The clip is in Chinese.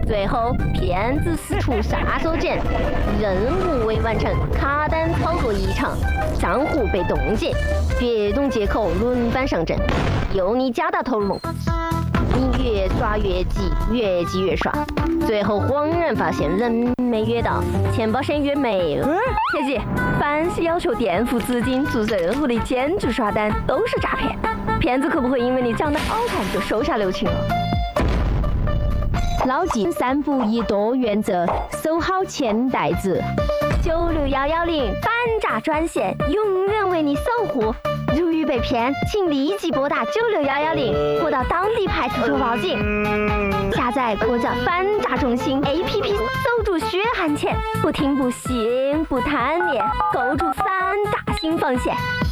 最后骗子使出杀手锏，任务未完成，卡单操作异常，账户被冻结，别种借口轮番上阵，又你加大投入。你越刷越急，越急越刷，最后恍然发现人没约到，钱包先约没了。切记，凡是要求垫付资金做任务的兼职刷单都是诈骗，骗子可不会因为你长得好看就手下留情了。 牢记3不1多原则，守好钱袋子。 96110反诈专线永远为你守护。如遇被骗，请立即拨打96110或到当地派出所报警。下载国家反诈中心 APP， 守住血汗钱，不听不信不贪念，构筑3大新防线。